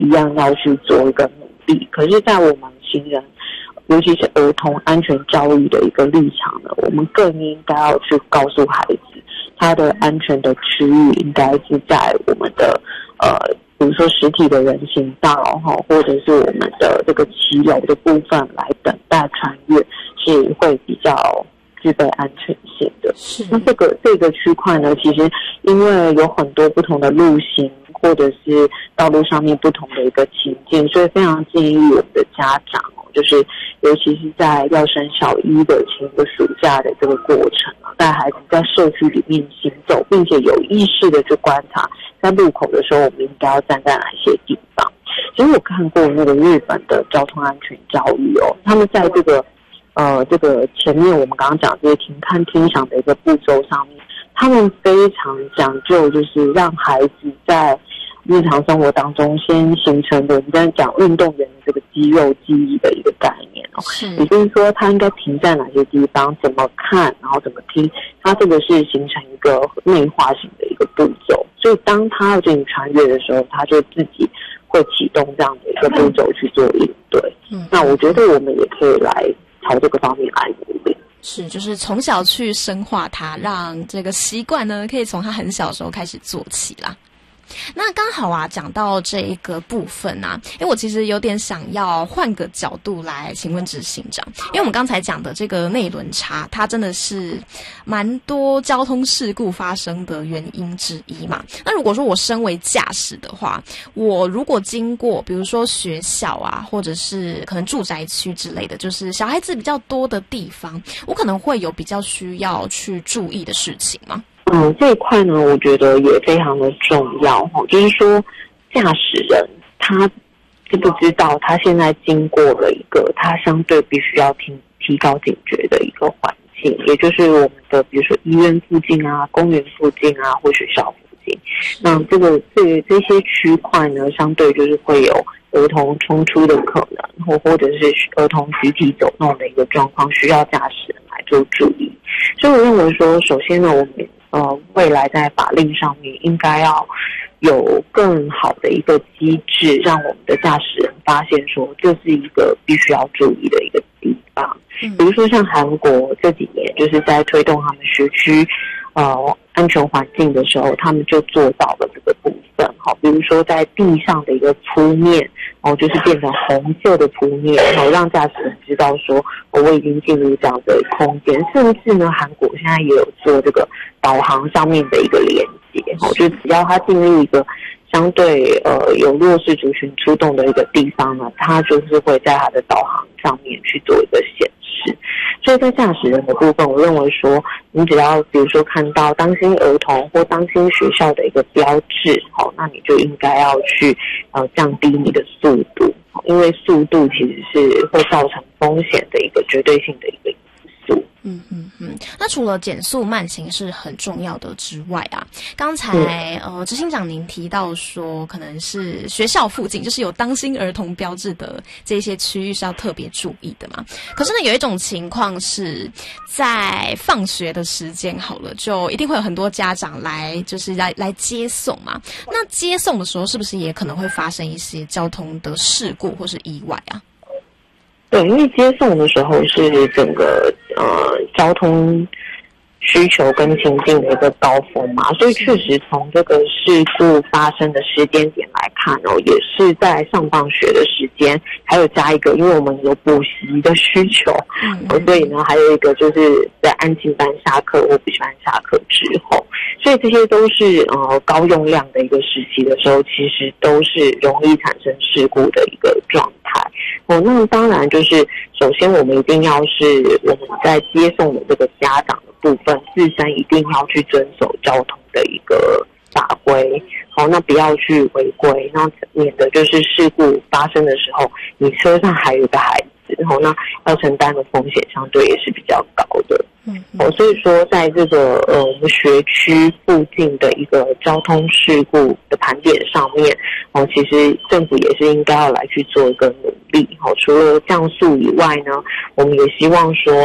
一样要去做一个努力。可是在我们行人尤其是儿童安全教育的一个立场呢，我们更应该要去告诉孩子，他的安全的区域应该是在我们的比如说实体的人行道或者是我们的这个骑楼的部分来等待穿越，是会比较具备安全性的。那这个区块呢，其实因为有很多不同的路型或者是道路上面不同的一个情境，所以非常建议我们的家长就是尤其是在要升小一的前一个暑假的这个过程带孩子在社区里面行走，并且有意识的去观察在路口的时候我们应该要站在哪些地方。其实我看过那个日本的交通安全教育他们在这个前面我们刚刚讲这些停看听响的一个步骤上面，他们非常讲究，就是让孩子在日常生活当中先形成的，我们在讲运动员的这个肌肉记忆的一个概念也就是说他应该停在哪些地方，怎么看，然后怎么听，他这个是形成一个内化型的一个步骤。所以当他要进行穿越的时候，他就自己会启动这样的一个步骤去做应对。那我觉得我们也可以来朝这个方面来努力。 是，就是从小去深化它，让这个习惯呢，可以从他很小的时候开始做起啦。那刚好讲到这一个部分因为我其实有点想要换个角度来请问执行长，因为我们刚才讲的这个内轮差，它真的是蛮多交通事故发生的原因之一嘛。那如果说我身为驾驶的话，我如果经过比如说学校或者是可能住宅区之类的，就是小孩子比较多的地方，我可能会有比较需要去注意的事情吗？ 这一块呢，我觉得也非常的重要就是说驾驶人他知不知道他现在经过了一个他相对必须要提高警觉的一个环境，也就是我们的比如说医院附近公园附近或学校附近。那这些区块呢，相对就是会有儿童冲出的可能，或者是儿童集体走动的一个状况，需要驾驶人来做注意。所以我认为说，首先呢，我们未来在法令上面应该要有更好的一个机制，让我们的驾驶人发现说这是一个必须要注意的一个地方。比如说像韩国这几年就是在推动他们学区安全环境的时候，他们就做到了这个部分。比如说在地上的一个铺面就是变成红色的铺面，让驾驶人知道说我已经进入这样的空间。甚至呢，韩国现在也有做这个导航上面的一个连接，就只要他进入一个相对有弱势族群出动的一个地方呢，他就是会在他的导航上面去做一个显示。所以在驾驶人的部分，我认为说你只要比如说看到当心儿童或当心学校的一个标志那你就应该要去降低你的速度，因为速度其实是会造成风险的一个绝对性的一个因素。 那除了减速慢行是很重要的之外刚才执行长您提到说可能是学校附近就是有当心儿童标志的这些区域是要特别注意的嘛。可是呢，有一种情况是在放学的时间好了，就一定会有很多家长来就是来接送嘛。那接送的时候是不是也可能会发生一些交通的事故或是意外对，因为接送的时候是整个交通需求跟情境的一个高峰嘛，所以确实从这个事故发生的时间点来看也是在上放学的时间，还有加一个因为我们有补习的需求所以呢还有一个就是在安静班下课或补习班下课之后，所以这些都是高用量的一个时期的时候，其实都是容易产生事故的一个状态那当然就是首先我们一定要是我们在接送的这个家长的部分自身一定要去遵守交通的一个法规那不要去违规，那免得就是事故发生的时候你车上还有一个孩子那要承担的风险相对也是比较高的所以说在这个我们学区附近的一个交通事故的盘点上面其实政府也是应该要来去做一个努力除了降速以外呢，我们也希望说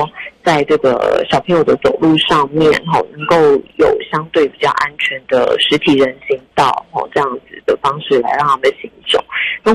在这个小朋友的走路上面能够有相对比较安全的实体人行道这样子的方式来让他们行走。